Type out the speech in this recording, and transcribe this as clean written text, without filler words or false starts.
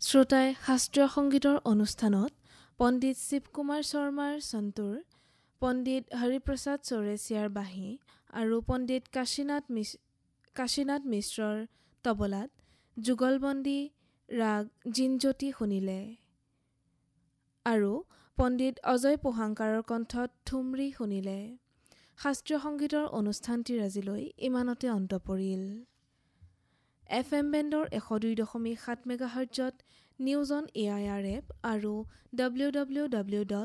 শ্ৰোতাই শাস্ত্ৰীয় সংগীতৰ অনুষ্ঠানত পণ্ডিত শিৱকুমাৰ শৰ্মাৰ সন্তুৰ, পণ্ডিত হৰিপ্ৰসাদ চৌৰেছিয়াৰ বাঁহী আৰু পণ্ডিত কাশীনাথ মিশ্ৰৰ তবলাত যুগলবন্দী ৰাগ জিনজ্যোতি শুনিলে আৰু পণ্ডিত অজয় পোহাংকাৰৰ কণ্ঠত ঠুমৰী শুনিলে। শাস্ত্ৰীয় সংগীতৰ অনুষ্ঠানটিৰ আজিলৈ ইমানতে অন্ত পৰিল। FM বেণ্ডৰ 102.7 মেগাহাৰ্টজত news on AIR app আৰু www